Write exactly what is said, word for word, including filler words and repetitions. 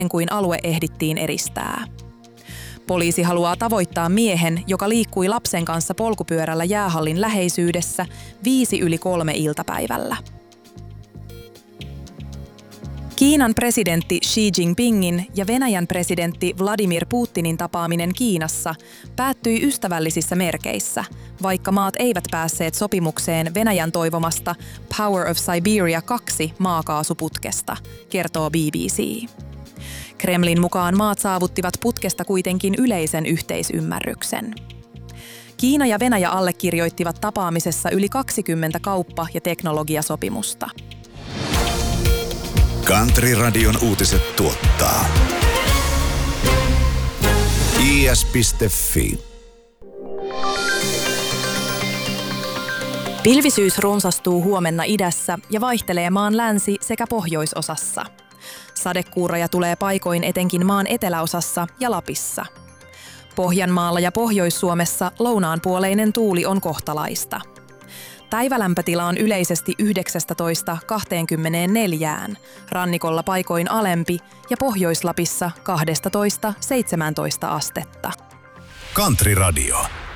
kuin alue ehdittiin eristää. Poliisi haluaa tavoittaa miehen, joka liikkui lapsen kanssa polkupyörällä jäähallin läheisyydessä viisi yli kolme iltapäivällä. Kiinan presidentti Xi Jinpingin ja Venäjän presidentti Vladimir Putinin tapaaminen Kiinassa päättyi ystävällisissä merkeissä, vaikka maat eivät päässeet sopimukseen Venäjän toivomasta Power of Siberia kaksi maakaasuputkesta, kertoo B B C. Kremlin mukaan maat saavuttivat putkesta kuitenkin yleisen yhteisymmärryksen. Kiina ja Venäjä allekirjoittivat tapaamisessa yli kaksikymmentä kauppa- ja teknologiasopimusta. Country-radion uutiset tuottaa i s piste f i. Pilvisyys runsastuu huomenna idässä ja vaihtelee maan länsi- sekä pohjoisosassa. Sadekuuroja tulee paikoin etenkin maan eteläosassa ja Lapissa. Pohjanmaalla ja Pohjois-Suomessa lounaanpuoleinen tuuli on kohtalaista. Päivälämpötila on yleisesti yhdeksäntoista kaksikymmentäneljä, rannikolla paikoin alempi ja Pohjois-Lapissa kaksitoista seitsemäntoista astetta. Country Radio.